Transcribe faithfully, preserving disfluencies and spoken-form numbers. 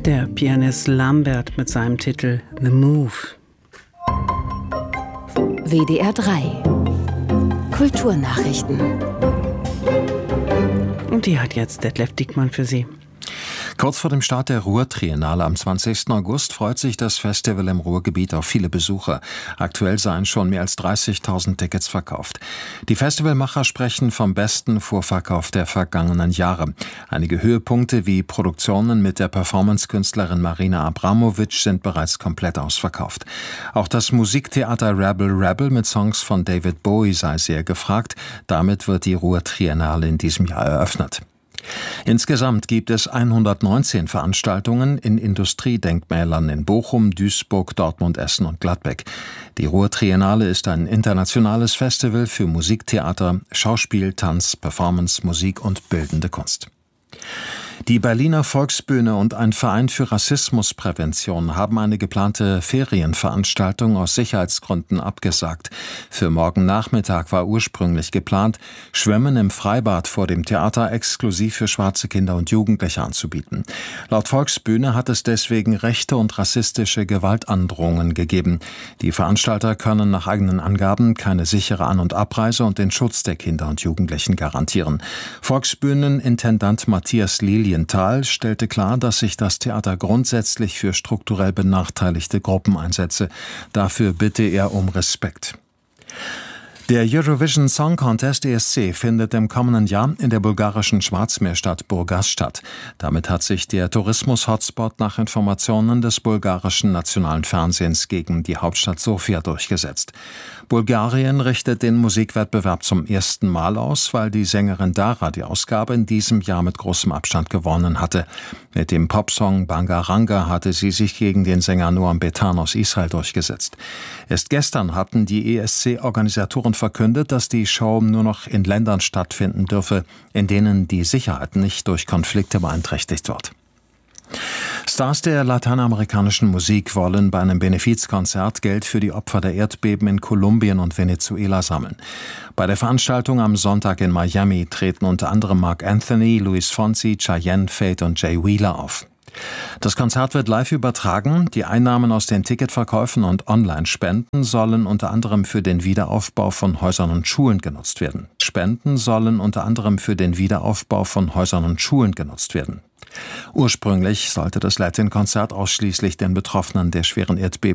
Der Pianist Lambert mit seinem Titel The Move. W D R drei Kulturnachrichten. Und die hat jetzt Detlef Diekmann für Sie. Kurz vor dem Start der Ruhr-Triennale am zwanzigsten August freut sich das Festival im Ruhrgebiet auf viele Besucher. Aktuell seien schon mehr als dreißigtausend Tickets verkauft. Die Festivalmacher sprechen vom besten Vorverkauf der vergangenen Jahre. Einige Höhepunkte wie Produktionen mit der Performance-Künstlerin Marina Abramovic sind bereits komplett ausverkauft. Auch das Musiktheater Rebel Rebel mit Songs von David Bowie sei sehr gefragt. Damit wird die Ruhr-Triennale in diesem Jahr eröffnet. Insgesamt gibt es hundertneunzehn Veranstaltungen in Industriedenkmälern in Bochum, Duisburg, Dortmund, Essen und Gladbeck. Die Ruhr-Triennale ist ein internationales Festival für Musiktheater, Schauspiel, Tanz, Performance, Musik und bildende Kunst. Die Berliner Volksbühne und ein Verein für Rassismusprävention haben eine geplante Ferienveranstaltung aus Sicherheitsgründen abgesagt. Für morgen Nachmittag war ursprünglich geplant, Schwimmen im Freibad vor dem Theater exklusiv für schwarze Kinder und Jugendliche anzubieten. Laut Volksbühne hat es deswegen rechte und rassistische Gewaltandrohungen gegeben. Die Veranstalter können nach eigenen Angaben keine sichere An- und Abreise und den Schutz der Kinder und Jugendlichen garantieren. Volksbühnenintendant Matthias Lilienthal stellte klar, dass sich das Theater grundsätzlich für strukturell benachteiligte Gruppen einsetze. Dafür bitte er um Respekt. Der Eurovision Song Contest E S C findet im kommenden Jahr in der bulgarischen Schwarzmeerstadt Burgas statt. Damit hat sich der Tourismus-Hotspot nach Informationen des bulgarischen nationalen Fernsehens gegen die Hauptstadt Sofia durchgesetzt. Bulgarien richtet den Musikwettbewerb zum ersten Mal aus, weil die Sängerin Dara die Ausgabe in diesem Jahr mit großem Abstand gewonnen hatte. Mit dem Popsong Bangaranga hatte sie sich gegen den Sänger Noam Betan aus Israel durchgesetzt. Erst gestern hatten die E S C-Organisatoren verkündet, dass die Show nur noch in Ländern stattfinden dürfe, in denen die Sicherheit nicht durch Konflikte beeinträchtigt wird. Stars der lateinamerikanischen Musik wollen bei einem Benefizkonzert Geld für die Opfer der Erdbeben in Kolumbien und Venezuela sammeln. Bei der Veranstaltung am Sonntag in Miami treten unter anderem Marc Anthony, Luis Fonsi, Chayanne, Fate und Jay Wheeler auf. Das Konzert wird live übertragen. Die Einnahmen aus den Ticketverkäufen und Online-Spenden sollen unter anderem für den Wiederaufbau von Häusern und Schulen genutzt werden. Spenden sollen unter anderem für den Wiederaufbau von Häusern und Schulen genutzt werden. Ursprünglich sollte das Latin-Konzert ausschließlich den Betroffenen der schweren Erdbeben